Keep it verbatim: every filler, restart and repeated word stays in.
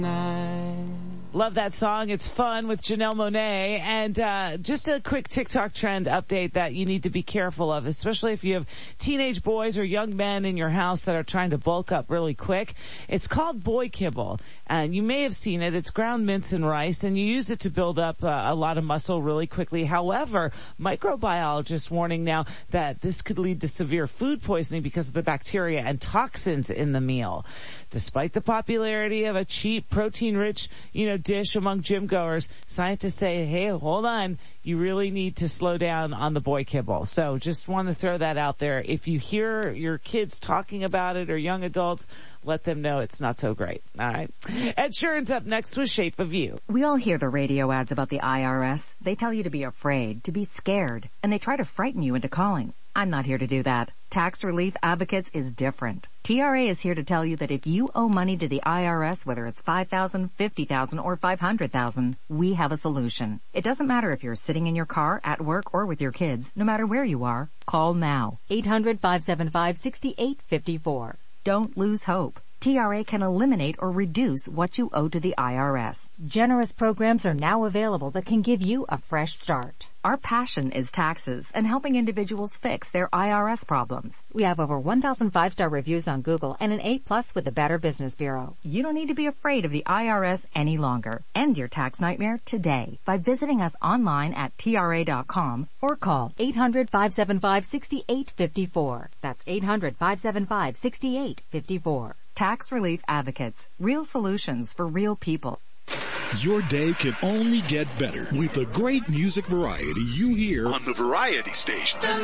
Love that song. It's fun with Janelle Monáe. And uh just a quick TikTok trend update that you need to be careful of, especially if you have teenage boys or young men in your house that are trying to bulk up really quick. It's called boy kibble, and you may have seen it. It's ground mince and rice, and you use it to build up uh, a lot of muscle really quickly. However, microbiologists warning now that this could lead to severe food poisoning because of the bacteria and toxins in the meal. Despite the popularity of a cheap, protein-rich, you know, dish among gym goers, scientists say, hey, hold on, you really need to slow down on the boy kibble. So just want to throw that out there. If you hear your kids talking about it or young adults, let them know it's not so great. All right. Ed Sheeran's up next with Shape of You. We all hear the radio ads about the I R S. They tell you to be afraid, to be scared, and they try to frighten you into calling. I'm not here to do that. Tax Relief Advocates is different. T R A is here to tell you that if you owe money to the I R S, whether it's five thousand dollars, fifty thousand dollars, or five hundred thousand dollars, we have a solution. It doesn't matter if you're sitting in your car, at work, or with your kids. No matter where you are, call now. eight hundred, five seven five, six eight five four. Don't lose hope. T R A can eliminate or reduce what you owe to the I R S. Generous programs are now available that can give you a fresh start. Our passion is taxes and helping individuals fix their I R S problems. We have over one thousand five-star reviews on Google and an A plus with the Better Business Bureau. You don't need to be afraid of the I R S any longer. End your tax nightmare today by visiting us online at T R A dot com or call eight hundred, five seven five, six eight five four. That's eight hundred, five seven five, six eight five four. Tax Relief Advocates. Real solutions for real people. Your day can only get better with the great music variety you hear on the Variety Station.